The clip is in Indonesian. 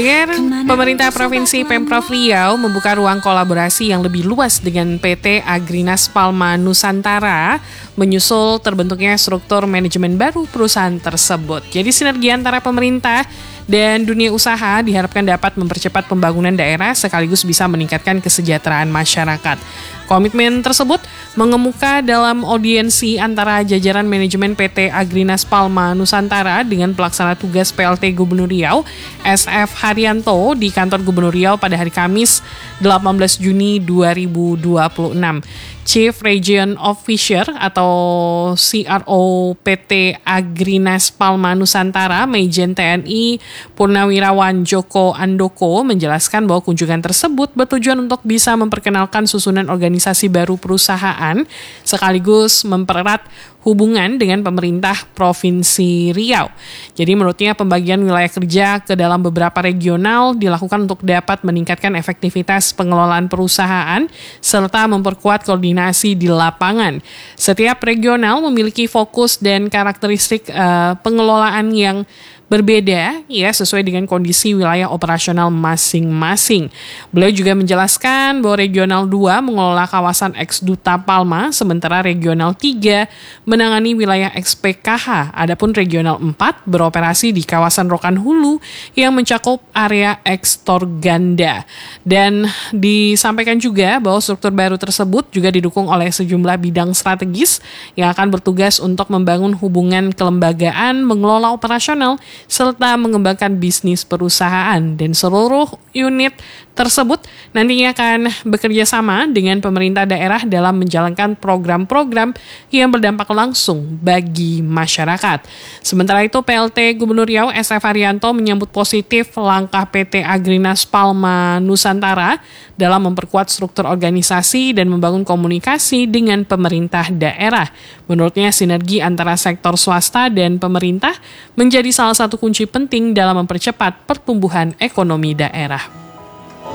Pemerintah Provinsi Pemprov Riau membuka ruang kolaborasi yang lebih luas dengan PT Agrinas Palma Nusantara menyusul terbentuknya struktur manajemen baru perusahaan tersebut. Jadi sinergi antara pemerintah dan dunia usaha diharapkan dapat mempercepat pembangunan daerah sekaligus bisa meningkatkan kesejahteraan masyarakat. Komitmen tersebut mengemuka dalam audiensi antara jajaran manajemen PT Agrinas Palma Nusantara dengan pelaksana tugas PLT Gubernur Riau, SF Haryanto di kantor Gubernur Riau pada hari Kamis 18 Juni 2026. Chief Region Officer atau CRO PT Agrinas Palma Nusantara, Majen TNI Purnawirawan Joko Andoko menjelaskan bahwa kunjungan tersebut bertujuan untuk bisa memperkenalkan susunan organisasi baru perusahaan sekaligus mempererat hubungan dengan pemerintah Provinsi Riau. Jadi menurutnya pembagian wilayah kerja ke dalam beberapa regional dilakukan untuk dapat meningkatkan efektivitas pengelolaan perusahaan serta memperkuat koordinasi di lapangan. Setiap regional memiliki fokus dan karakteristik pengelolaan yang berbeda ya sesuai dengan kondisi wilayah operasional masing-masing. Beliau juga menjelaskan bahwa Regional 2 mengelola kawasan ex-Duta Palma, sementara Regional 3 menangani wilayah ex-PKH. Adapun Regional 4 beroperasi di kawasan Rokan Hulu yang mencakup area ex-Torganda. Dan disampaikan juga bahwa struktur baru tersebut juga didukung oleh sejumlah bidang strategis yang akan bertugas untuk membangun hubungan kelembagaan, mengelola operasional, serta mengembangkan bisnis perusahaan, dan seluruh unit tersebut nantinya akan bekerja sama dengan pemerintah daerah dalam menjalankan program-program yang berdampak langsung bagi masyarakat. Sementara itu, PLT Gubernur Riau SF Haryanto menyambut positif langkah PT Agrinas Palma Nusantara dalam memperkuat struktur organisasi dan membangun komunikasi dengan pemerintah daerah. Menurutnya, sinergi antara sektor swasta dan pemerintah menjadi salah satu kunci penting dalam mempercepat pertumbuhan ekonomi daerah.